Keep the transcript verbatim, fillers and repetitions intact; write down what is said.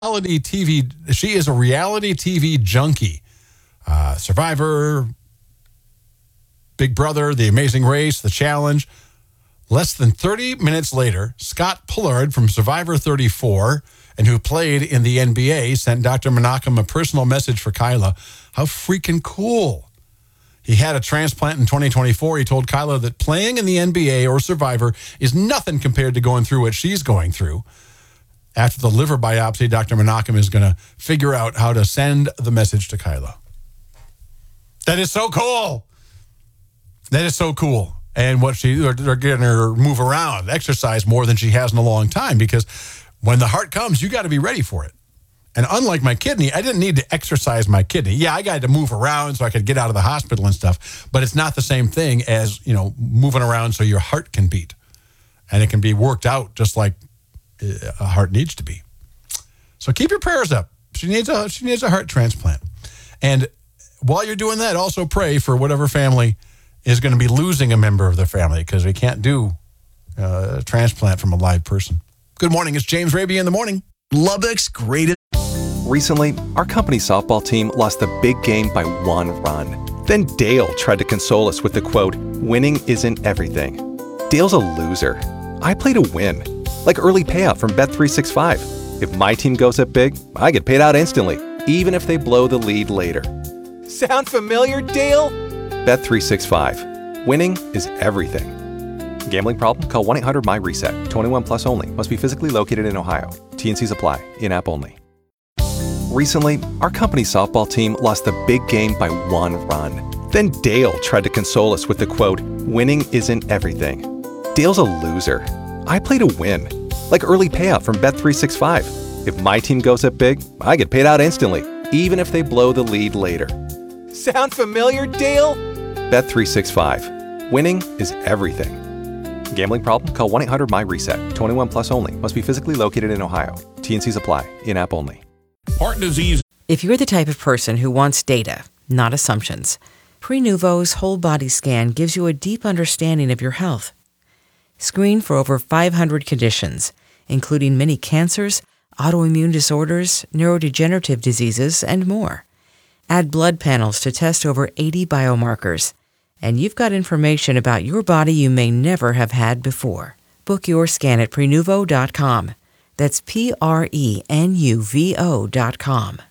reality T V. She is a reality T V junkie. Uh, Survivor, Big Brother, The Amazing Race, The Challenge. Less than thirty minutes later, Scott Pullard from Survivor thirty-four and who played in the N B A sent Doctor Menachem a personal message for Kyla. How freaking cool. He had a transplant in twenty twenty-four. He told Kyla that playing in the N B A or Survivor is nothing compared to going through what she's going through. After the liver biopsy, Doctor Menachem is going to figure out how to send the message to Kyla. That is so cool. That is so cool. And what she, they're, they're getting her move around, exercise more than she has in a long time, because when the heart comes, you got to be ready for it. And unlike my kidney, I didn't need to exercise my kidney. Yeah, I got to move around so I could get out of the hospital and stuff, but it's not the same thing as, you know, moving around so your heart can beat. And it can be worked out just like a heart needs to be. So keep your prayers up. She needs a she needs a heart transplant. And while you're doing that, also pray for whatever family is going to be losing a member of their family, because we can't do uh, a transplant from a live person. Good morning. It's James Raby in the morning. Lubbock's greatest. Recently, our company softball team lost the big game by one run. Then Dale tried to console us with the quote, "Winning isn't everything." Dale's a loser. I play to win. Like early payout from Bet three sixty-five. If my team goes up big, I get paid out instantly, even if they blow the lead later. Sound familiar, Dale? Bet three sixty-five. Winning is everything. Gambling problem? Call one eight hundred M Y reset. twenty-one plus only. Must be physically located in Ohio. T N Cs apply. In-app only. Recently, our company softball team lost the big game by one run. Then Dale tried to console us with the quote, "Winning isn't everything." Dale's a loser. I play to win. Like early payout from Bet three sixty-five. If my team goes up big, I get paid out instantly, even if they blow the lead later. Sound familiar, Dale? Bet three sixty-five. Winning is everything. Gambling problem? Call one eight hundred M Y reset. twenty-one plus only. Must be physically located in Ohio. T N Cs apply. In-app only. Heart disease. If you're the type of person who wants data, not assumptions, Prenuvo's whole body scan gives you a deep understanding of your health. Screen for over five hundred conditions, including many cancers, autoimmune disorders, neurodegenerative diseases, and more. Add blood panels to test over eighty biomarkers, and you've got information about your body you may never have had before. Book your scan at Prenuvo dot com. That's P R E N U V O dot com.